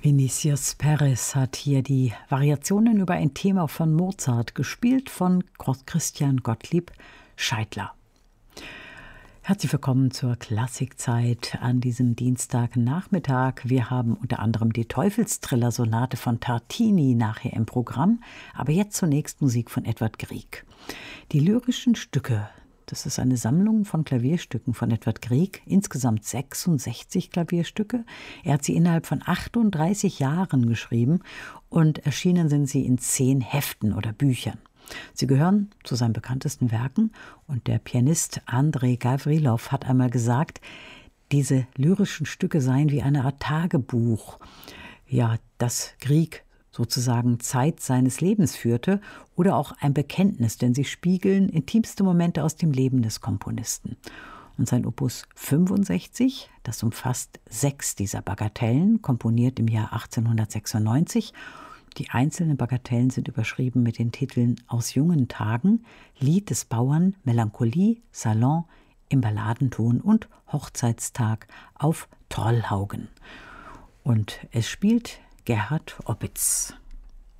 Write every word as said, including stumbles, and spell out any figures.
Vinicius Perez hat hier die Variationen über ein Thema von Mozart gespielt von Christian Gottlieb Scheidler. Herzlich willkommen zur Klassikzeit an diesem Dienstagnachmittag. Wir haben unter anderem die Teufelstriller-Sonate von Tartini nachher im Programm, aber jetzt zunächst Musik von Edvard Grieg. Die lyrischen Stücke, das ist eine Sammlung von Klavierstücken von Edvard Grieg, insgesamt sechsundsechzig Klavierstücke. Er hat sie innerhalb von achtunddreißig Jahren geschrieben und erschienen sind sie in zehn Heften oder Büchern. Sie gehören zu seinen bekanntesten Werken und der Pianist Andrei Gavrilov hat einmal gesagt, diese lyrischen Stücke seien wie eine Art Tagebuch, ja, das Grieg sozusagen Zeit seines Lebens führte oder auch ein Bekenntnis, denn sie spiegeln intimste Momente aus dem Leben des Komponisten. Und sein Opus fünfundsechzig, das umfasst sechs dieser Bagatellen, komponiert im Jahr achtzehnhundertsechsundneunzig. Die einzelnen Bagatellen sind überschrieben mit den Titeln Aus jungen Tagen, Lied des Bauern, Melancholie, Salon, im Balladenton und Hochzeitstag auf Trollhaugen. Und es spielt Gerhard Opitz.